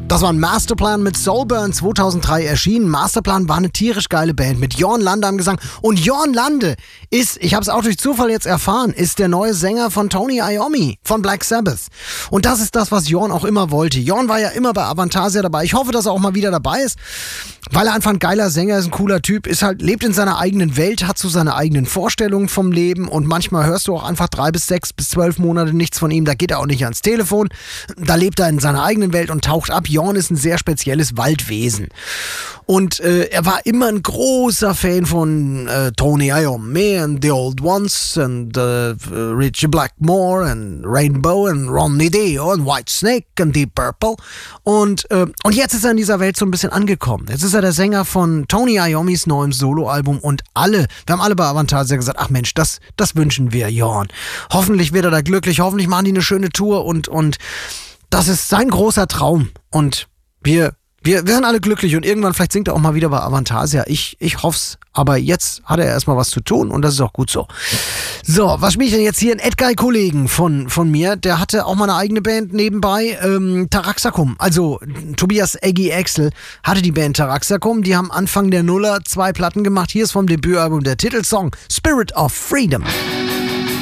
Das war ein Masterplan mit Soulburn 2003 erschienen. Masterplan war eine tierisch geile Band mit Jörn Lande am Gesang. Und Jörn Lande ist, ich habe es auch durch Zufall jetzt erfahren, ist der neue Sänger von Tony Iommi von Black Sabbath. Und das ist das, was Jörn auch immer wollte. Jörn war ja immer bei Avantasia dabei. Ich hoffe, dass er auch mal wieder dabei ist, weil er einfach ein geiler Sänger ist, ein cooler Typ, lebt in seiner eigenen Welt, hat so seine eigenen Vorstellungen vom Leben und manchmal hörst du auch einfach 3 bis 6 bis 12 Monate nichts von ihm. Da geht er auch nicht ans Telefon. Da lebt er in seiner eigenen Welt und taucht ab. Jörn ist ein sehr spezielles Waldwesen. Und er war immer ein großer Fan von Tony Iommi and The Old Ones and Richie Blackmore and Rainbow and Ronnie Dio and Whitesnake and Deep Purple. Und jetzt ist er in dieser Welt so ein bisschen angekommen. Jetzt ist er der Sänger von Tony Iommis neuem Soloalbum und wir haben alle bei Avantasia gesagt, ach Mensch, das wünschen wir Jörn. Hoffentlich wird er da glücklich, hoffentlich machen die eine schöne Tour und das ist sein großer Traum. Und wir sind alle glücklich und irgendwann vielleicht singt er auch mal wieder bei Avantasia. Ich hoff's, aber jetzt hat er erstmal was zu tun und das ist auch gut so. So, was spiele ich denn jetzt hier? Ein Edguy-Kollegen von mir, der hatte auch mal eine eigene Band nebenbei, Taraxacum. Also Tobias Eggy Axel hatte die Band Taraxacum. Die haben Anfang der Nuller 2 Platten gemacht. Hier ist vom Debütalbum der Titelsong Spirit of Freedom.